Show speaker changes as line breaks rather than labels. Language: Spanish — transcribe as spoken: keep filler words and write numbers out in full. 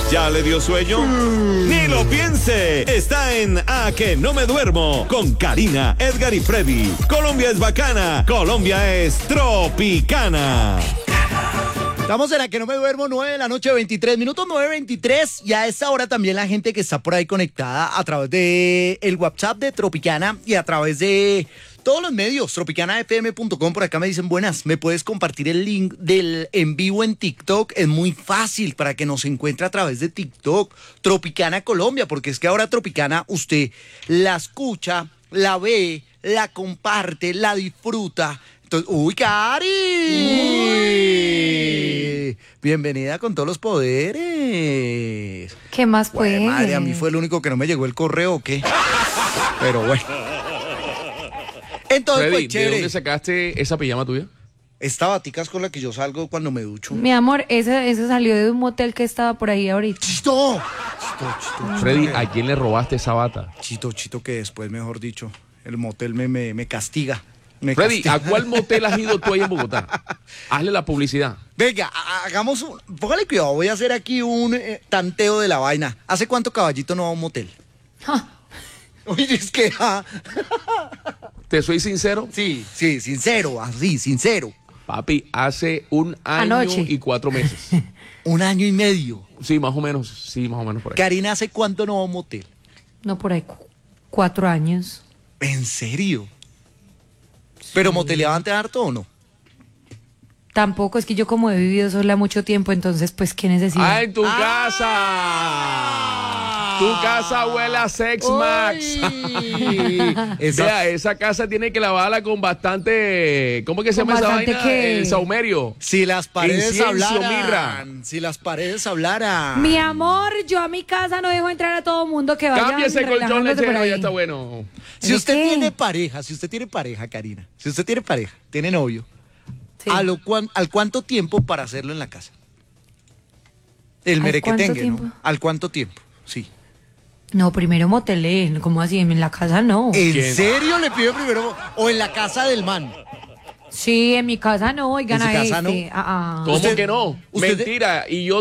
¿Ya le dio sueño? ¡Ni lo piense! Está en A Que No Me Duermo con Karina, Edgar y Freddy. Colombia es bacana, Colombia es tropicana.
Estamos en La Que No Me Duermo, nueve de la noche, veintitrés minutos, nueve veintitrés. Y a esta hora también la gente que está por ahí conectada a través de el WhatsApp de Tropicana y a través de todos los medios, tropicana f m punto com. Por acá me dicen, buenas, ¿me puedes compartir el link del en vivo en TikTok? Es muy fácil para que nos encuentre a través de TikTok, Tropicana Colombia, porque es que ahora Tropicana usted la escucha, la ve, la comparte, la disfruta. Entonces, ¡uy, Cari! ¡Uy! Bienvenida con todos los poderes.
¿Qué más pues?
Madre, a mí fue el único que no me llegó el correo, ¿o qué? Pero bueno. Entonces,
Freddy,
pues, chévere.
¿de dónde sacaste esa pijama tuya?
Esta batica es con la que yo salgo cuando me ducho.
Mi amor, ese, ese salió de un motel que estaba por ahí ahorita.
¡Chito! Chito, chito,
Freddy,
chito,
¿a quién le robaste esa bata?
Chito, chito, que después, mejor dicho, el motel me, me, me castiga. Me
Freddy,
castiga.
¿a cuál motel has ido tú ahí en Bogotá? Hazle la publicidad.
Venga, hagamos un... Póngale cuidado, voy a hacer aquí un eh, tanteo de la vaina. ¿Hace cuánto Caballito no va a un motel?
Ja.
Oye, es que... ah.
¿Te soy sincero?
Sí, sí, sincero, así, sincero.
Papi, hace un año
Anoche.
y cuatro meses.
Un año y medio.
Sí, más o menos, sí, más o menos por ahí.
Karina, ¿hace cuánto no va a un motel?
No, por ahí cu- cuatro años.
¿En serio? ¿Pero moteleaban te harto o no?
Tampoco, es que yo como he vivido sola mucho tiempo, entonces pues qué necesidad.
¡Ah, en tu casa! Tu casa huele a Sex Max.
Esa-
Vea, esa casa tiene que lavarla con bastante... ¿Cómo que se
¿Con
llama esa
bastante
vaina?
qué?
El saumerio.
Si las paredes
Incienso,
hablaran.
mirra.
Si las paredes hablaran.
Mi amor, yo a mi casa no dejo entrar a todo mundo que vaya.
Cambia ese colchón
relajándose por
lechero,
ahí.
ya está bueno.
Si
¿De
usted
qué?
tiene pareja, si usted tiene pareja, Karina, si usted tiene pareja, tiene novio,
Sí.
¿a lo cuan- ¿al cuánto tiempo para hacerlo en la casa? El
¿Al
merequetengue,
cuánto
¿no?
tiempo?
¿Al cuánto tiempo? Sí.
No, primero motelé, ¿cómo así? En la casa no.
¿En
¿Quién?
serio le pido primero? ¿O en la casa del man?
Sí, en mi casa no, oigan
¿En su
a
casa
este.
no?
Ah, ah.
¿Cómo
Usted-
que no?
usted-
Mentira. Y yo